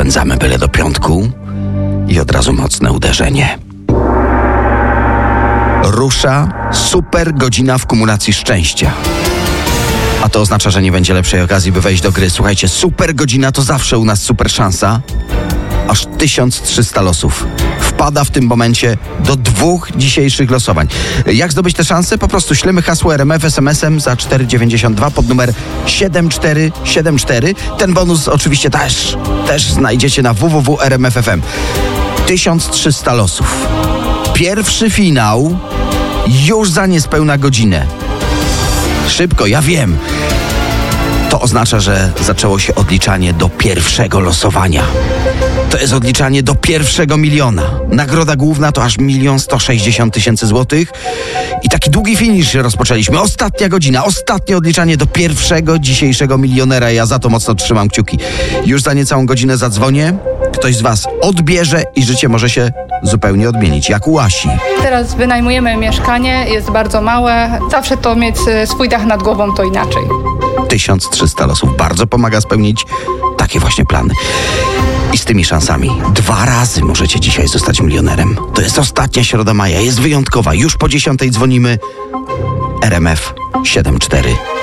rozpędzamy byle do piątku i od razu mocne uderzenie. Rusza super godzina w kumulacji szczęścia. A to oznacza, że nie będzie lepszej okazji, by wejść do gry. Słuchajcie, super godzina to zawsze u nas super szansa. Aż 1300 losów wpada w tym momencie do 2 dzisiejszych losowań. Jak zdobyć te szanse? Po prostu ślemy hasło RMF SMS-em za 4,92 pod numer 7474. Ten bonus oczywiście też znajdziecie na www.rmf.fm. 1300 losów. Pierwszy finał już za niespełna godzinę. Szybko, ja wiem. To oznacza, że zaczęło się odliczanie do pierwszego losowania. To jest odliczanie do pierwszego miliona. Nagroda główna to aż 1 160 000 złotych. I taki długi finisz rozpoczęliśmy. Ostatnia godzina, ostatnie odliczanie do pierwszego dzisiejszego milionera. Ja za to mocno trzymam kciuki. Już za niecałą godzinę zadzwonię. Ktoś z was odbierze i życie może się zupełnie odmienić, jak u Asi. Teraz wynajmujemy mieszkanie, jest bardzo małe. Zawsze to mieć swój dach nad głową to inaczej. 1300 losów bardzo pomaga spełnić takie właśnie plany. I z tymi szansami 2 razy możecie dzisiaj zostać milionerem. To jest ostatnia środa maja, jest wyjątkowa. Już po 10:00 dzwonimy. RMF 74